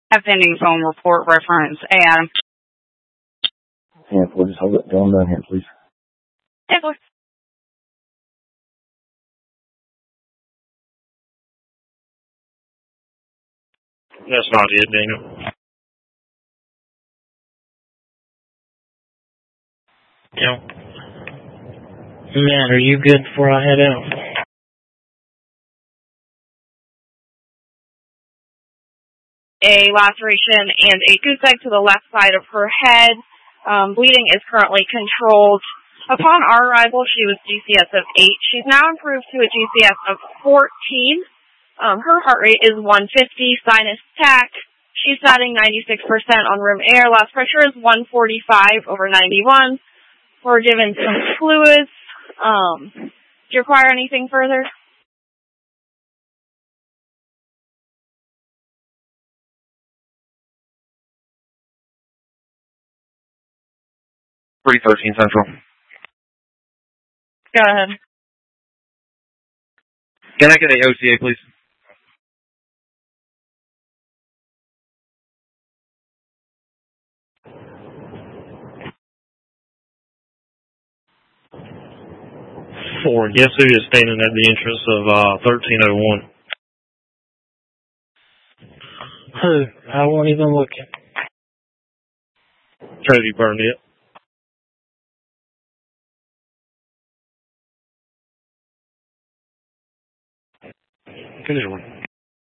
A pending phone report reference and. Yeah, we'll just hold it down here, please. Yeah, please. That's not it, Daniel. Yeah. Man, are you good before I head out? A laceration and a goose egg to the left side of her head. Bleeding is currently controlled. Upon our arrival, she was GCS of 8. She's now improved to a GCS of 14. Her heart rate is 150, sinus tach. She's satting 96% on room air. Last pressure is 145 over 91. We're given some fluids. Do you require anything further? 313 Central. Go ahead. Can I get a OCA, please? Four. Guess who is standing at the entrance of 1301? Who? I wasn't even looking. Cody Burnett. Good one.